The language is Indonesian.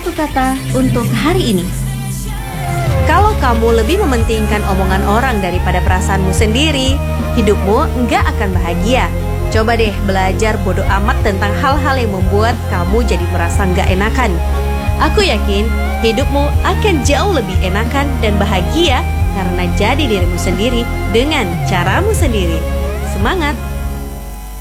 satu kata untuk hari ini. Kalau kamu lebih mementingkan omongan orang daripada perasaanmu sendiri, hidupmu nggak akan bahagia. Coba deh belajar bodo amat tentang hal-hal yang membuat kamu jadi merasa nggak enakan. Aku yakin hidupmu akan jauh lebih enakan dan bahagia karena jadi dirimu sendiri dengan caramu sendiri. Semangat!